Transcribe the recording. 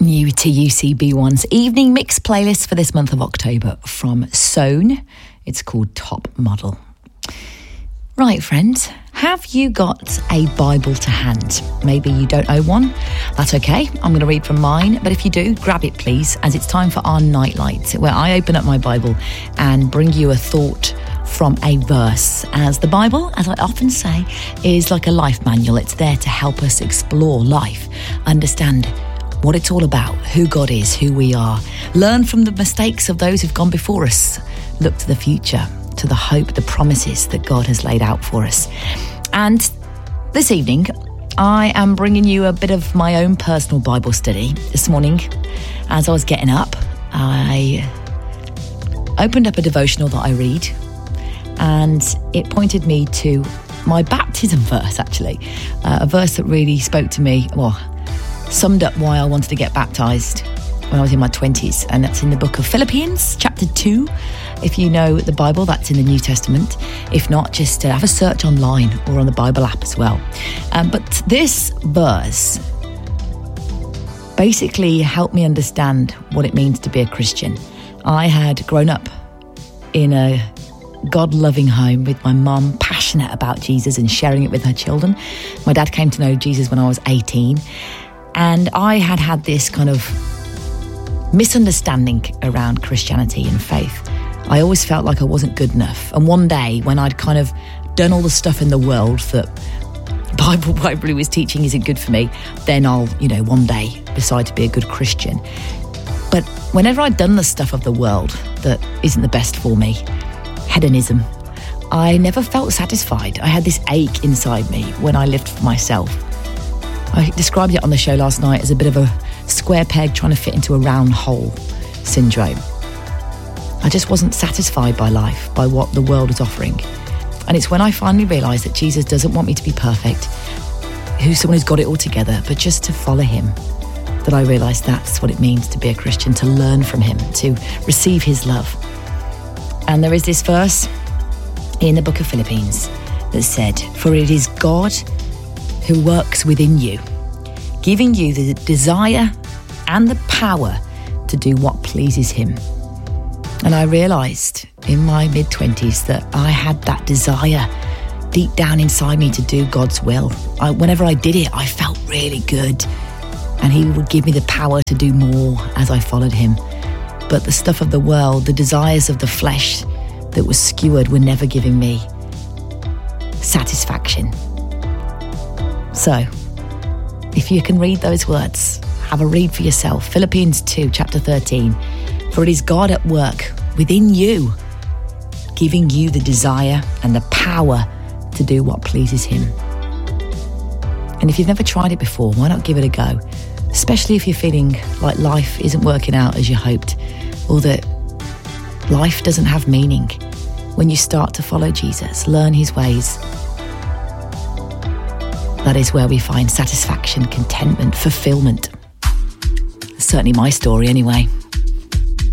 new to UCB1's evening mix playlist for this month of October from Sown. It's called Top Model. Right, friends, have you got a Bible to hand? Maybe you don't own one. That's okay. I'm going to read from mine. But if you do, grab it, please, as it's time for our Nightlight, where I open up my Bible and bring you a thought from a verse. As the Bible, as I often say, is like a life manual. It's there to help us explore life, understand what it's all about, who God is, who we are, learn from the mistakes of those who've gone before us, look to the future, to the hope, the promises that God has laid out for us. And this evening, I am bringing you a bit of my own personal Bible study. This morning, as I was getting up, I opened up a devotional that I read, and it pointed me to my baptism verse, actually, a verse that really spoke to me, summed up why I wanted to get baptised when I was in my 20s, and that's in the book of Philippians, chapter 2. If you know the Bible, that's in the New Testament. If not, just have a search online or on the Bible app as well. But this verse basically helped me understand what it means to be a Christian. I had grown up in a God-loving home with my mum, passionate about Jesus and sharing it with her children. My dad came to know Jesus when I was 18. And I had this kind of misunderstanding around Christianity and faith. I always felt like I wasn't good enough. And one day, when I'd kind of done all the stuff in the world that Bible probably was teaching isn't good for me, then I'll, one day decide to be a good Christian. But whenever I'd done the stuff of the world that isn't the best for me, hedonism, I never felt satisfied. I had this ache inside me when I lived for myself. I described it on the show last night as a bit of a square peg trying to fit into a round hole syndrome. I just wasn't satisfied by life, by what the world was offering. And it's when I finally realised that Jesus doesn't want me to be perfect, who's someone who's got it all together, but just to follow him, that I realised that's what it means to be a Christian, to learn from him, to receive his love. And there is this verse in the book of Philippians that said, "For it is God who works within you, giving you the desire and the power to do what pleases him." And I realised in my mid-20s that I had that desire deep down inside me to do God's will. Whenever I did it, I felt really good. And he would give me the power to do more as I followed him. But the stuff of the world, the desires of the flesh that was skewered, were never giving me satisfaction. So, if you can read those words, have a read for yourself. Philippians 2, chapter 13. "For it is God at work within you, giving you the desire and the power to do what pleases him." And if you've never tried it before, why not give it a go? Especially if you're feeling like life isn't working out as you hoped, or that life doesn't have meaning. When you start to follow Jesus, learn his ways, that is where we find satisfaction, contentment, fulfillment. That's certainly my story anyway.